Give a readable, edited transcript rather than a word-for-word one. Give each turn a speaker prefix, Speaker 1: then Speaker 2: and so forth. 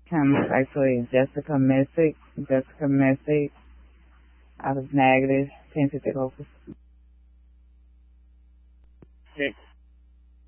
Speaker 1: Comments actually Jessica Messick. Jessica Messick out of negative 1050 Locals.
Speaker 2: Okay.